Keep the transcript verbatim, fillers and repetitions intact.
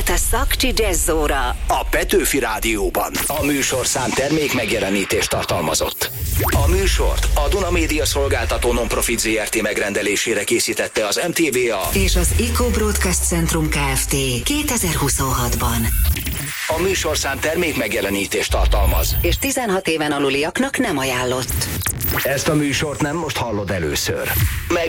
a Szakcsi Jazzóra a Petőfi Rádióban. A műsorszám termék megjelenítést tartalmazott. A műsort a Duna Média Szolgáltató Nonprofit zé er té megrendelésére készítette az em té vé á és az Eco Broadcast Centrum Kft. kétezer-huszonhatban. A műsorszám termék megjelenítést tartalmaz, és tizenhat éven aluliaknak nem ajánlott. Ezt a műsort nem most hallod először. Meg